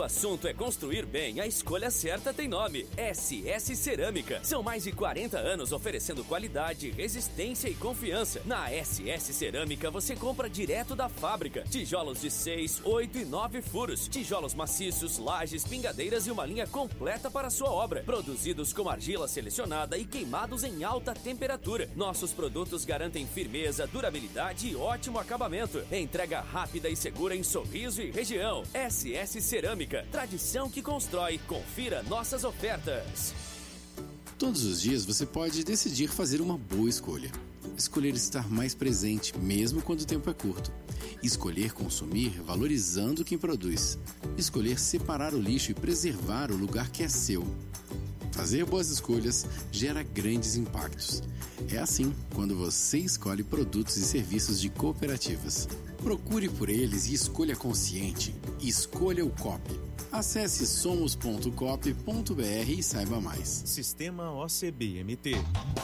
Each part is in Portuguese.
o assunto é construir bem, a escolha certa tem nome: SS Cerâmica. São mais de 40 anos oferecendo qualidade, resistência e confiança. Na SS Cerâmica você compra direto da fábrica. Tijolos de 6, 8 e 9 furos. Tijolos maciços, lajes, pingadeiras e uma linha completa para a sua obra. Produzidos com argila selecionada e queimados em alta temperatura. Nossos produtos garantem firmeza, durabilidade e ótimo acabamento. Entrega rápida e segura em Sorriso e região. SS Cerâmica, tradição que constrói. Confira nossas ofertas. Todos os dias você pode decidir fazer uma boa escolha. Escolher estar mais presente, mesmo quando o tempo é curto. Escolher consumir valorizando quem produz. Escolher separar o lixo e preservar o lugar que é seu. Fazer boas escolhas gera grandes impactos. É assim quando você escolhe produtos e serviços de cooperativas. Procure por eles e escolha consciente. Escolha o COP. Acesse somos.coop.br e saiba mais. Sistema OCB-MT.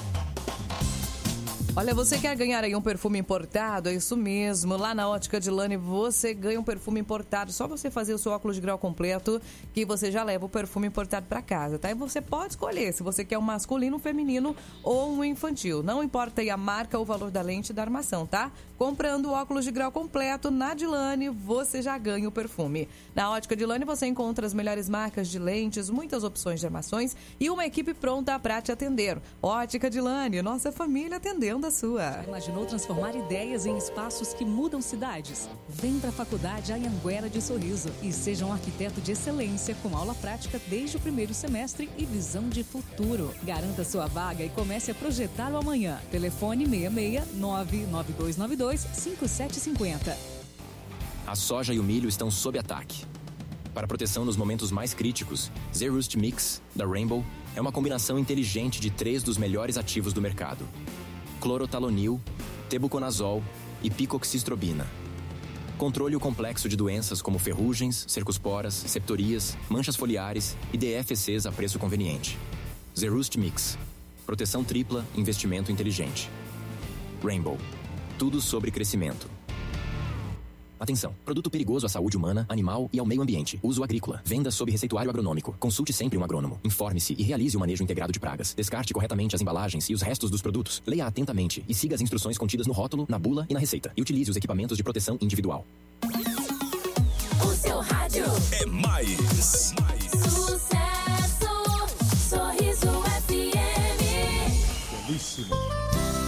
Olha, você quer ganhar aí um perfume importado? É isso mesmo. Lá na Ótica Dilane você ganha um perfume importado. Só você fazer o seu óculos de grau completo que você já leva o perfume importado para casa, tá? E você pode escolher se você quer um masculino, um feminino ou um infantil. Não importa aí a marca ou o valor da lente e da armação, tá? Comprando o óculos de grau completo na Dilane, você já ganha o perfume. Na Ótica Dilane você encontra as melhores marcas de lentes, muitas opções de armações e uma equipe pronta para te atender. Ótica Dilane, nossa família atendendo a sua. Imaginou transformar ideias em espaços que mudam cidades? Vem para a Faculdade Anhanguera de Sorriso e seja um arquiteto de excelência com aula prática desde o primeiro semestre e visão de futuro. Garanta sua vaga e comece a projetar o amanhã. Telefone 66992925750. A soja e o milho estão sob ataque. Para proteção nos momentos mais críticos, Zerust Mix, da Rainbow, é uma combinação inteligente de 3 dos melhores ativos do mercado: clorotalonil, tebuconazol e picoxistrobina. Controle o complexo de doenças como ferrugens, cercosporas, septorias, manchas foliares e DFCs a preço conveniente. Zerust Mix. Proteção tripla, investimento inteligente. Rainbow. Tudo sobre crescimento. Atenção! Produto perigoso à saúde humana, animal e ao meio ambiente. Uso agrícola. Venda sob receituário agronômico. Consulte sempre um agrônomo. Informe-se e realize o manejo integrado de pragas. Descarte corretamente as embalagens e os restos dos produtos. Leia atentamente e siga as instruções contidas no rótulo, na bula e na receita. E utilize os equipamentos de proteção individual. O seu rádio É mais. sucesso. Sorriso FM. Belíssimo.